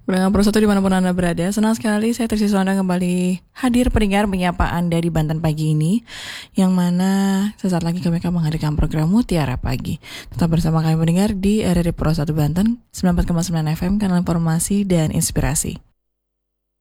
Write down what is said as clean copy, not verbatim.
Pendengar Pro 1 dimanapun Anda berada, senang sekali saya Trisi Sonda kembali hadir pendengar menyapa Anda di Banten pagi ini, yang mana sesaat lagi kami akan menghadirkan program Mutiara Pagi. Tetap bersama kami pendengar di RRI Pro 1 Banten, 94,9 FM, kanal informasi dan inspirasi.